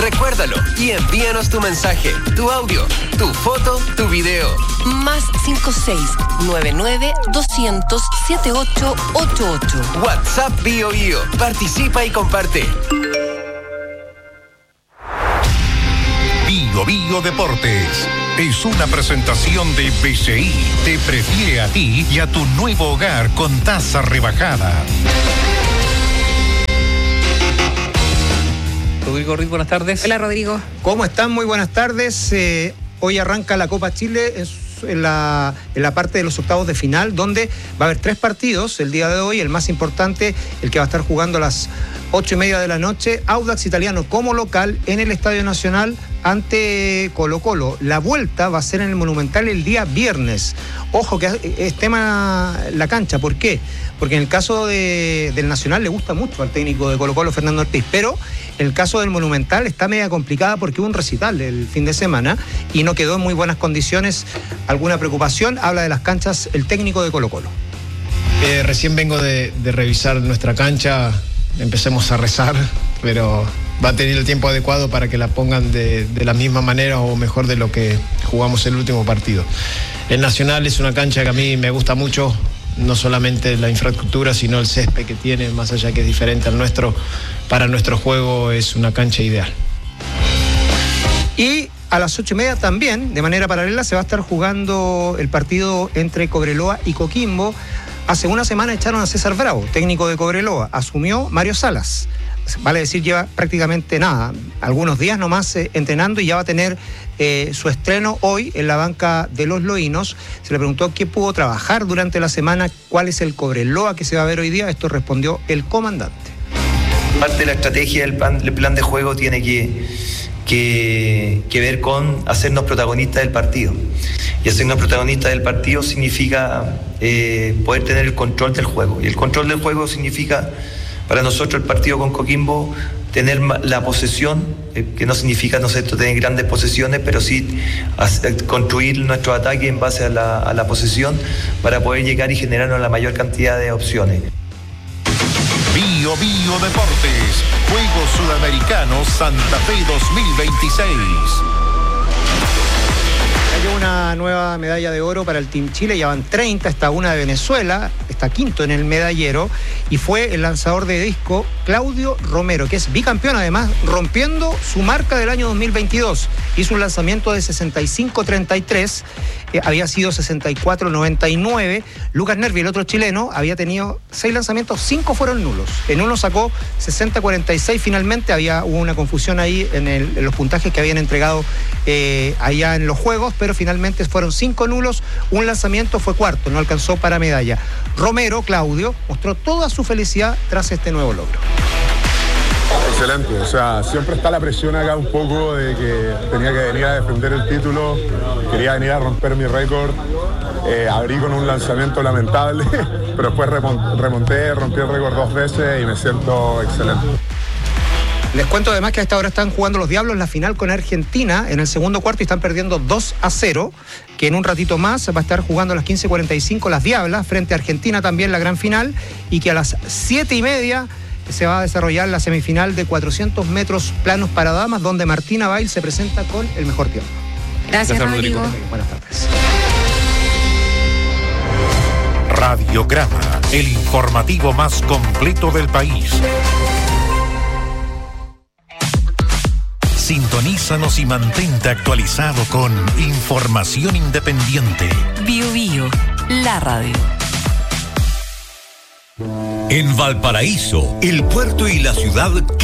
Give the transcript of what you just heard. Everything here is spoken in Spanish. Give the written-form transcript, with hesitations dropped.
Recuérdalo y envíanos tu mensaje, tu audio, tu foto, tu video. Más 56-99-200-7888. WhatsApp Bio Bio. Participa y comparte. Bio Bio Deportes es una presentación de BCI. Te prefiere a ti y a tu nuevo hogar con tasa rebajada. Rodrigo Ruiz, buenas tardes. Hola, Rodrigo. ¿Cómo están? Muy buenas tardes. Hoy arranca la Copa Chile en la parte de los octavos de final, donde va a haber 3 partidos el día de hoy. El más importante, el que va a estar jugando a las 8:30 de la noche, Audax Italiano como local en el Estadio Nacional ante Colo-Colo. La vuelta va a ser en el Monumental el día viernes. Ojo que es tema la cancha. ¿Por qué? Porque en el caso del Nacional le gusta mucho al técnico de Colo-Colo, Fernando Ortiz, pero en el caso del Monumental está media complicada porque hubo un recital el fin de semana y no quedó en muy buenas condiciones. ¿Alguna preocupación? Habla de las canchas el técnico de Colo-Colo. Recién vengo de revisar nuestra cancha. Empecemos a rezar, pero va a tener el tiempo adecuado para que la pongan de la misma manera o mejor de lo que jugamos el último partido. El Nacional es una cancha que a mí me gusta mucho, no solamente la infraestructura, sino el césped que tiene, más allá que es diferente al nuestro. Para nuestro juego es una cancha ideal. Y a las 8:30 también, de manera paralela, se va a estar jugando el partido entre Cobreloa y Coquimbo. Hace una semana echaron a César Bravo, técnico de Cobreloa. Asumió Mario Salas. Vale decir, lleva prácticamente nada, algunos días nomás entrenando y ya va a tener su estreno hoy en la banca de los Loínos. Se le preguntó qué pudo trabajar durante la semana, cuál es el Cobreloa que se va a ver hoy día. Esto respondió el comandante. Parte de la estrategia del plan de juego tiene que ver con hacernos protagonistas del partido. Y hacernos protagonistas del partido significa poder tener el control del juego. Y el control del juego significa, para nosotros, el partido con Coquimbo, tener la posesión, que no significa, no sé, tener grandes posesiones, pero sí construir nuestro ataque en base a la posesión para poder llegar y generarnos la mayor cantidad de opciones. Bio Bio Deportes, Juegos Sudamericanos Santa Fe 2026. Hay una nueva medalla de oro para el Team Chile, ya van 30, está una de Venezuela, está quinto en el medallero, y fue el lanzador de disco Claudio Romero, que es bicampeón además, rompiendo su marca del año 2022. Hizo un lanzamiento de 65-33, había sido 64-99. Lucas Nervi, el otro chileno, había tenido 6 lanzamientos, 5 fueron nulos. En uno sacó 60-46 finalmente, hubo una confusión ahí en los puntajes que habían entregado allá en los Juegos, pero finalmente fueron 5 nulos, un lanzamiento fue cuarto, no alcanzó para medalla. Romero, Claudio, mostró toda su felicidad tras este nuevo logro. Excelente, o sea, siempre está la presión acá un poco de que tenía que venir a defender el título, quería venir a romper mi récord, abrí con un lanzamiento lamentable, pero después remonté, rompí el récord 2 veces y me siento excelente. Les cuento además que a esta hora están jugando los Diablos la final con Argentina en el segundo cuarto y están perdiendo 2-0, que en un ratito más va a estar jugando a las 15:45 las Diablas frente a Argentina también la gran final, y que a las 7:30 se va a desarrollar la semifinal de 400 metros planos para damas, donde Martina Bail se presenta con el mejor tiempo. Gracias, Rodrigo. Buenas tardes. Radiograma, el informativo más completo del país. Sintonízanos y mantente actualizado con información independiente. Bio Bio, la radio. En Valparaíso, el puerto y la ciudad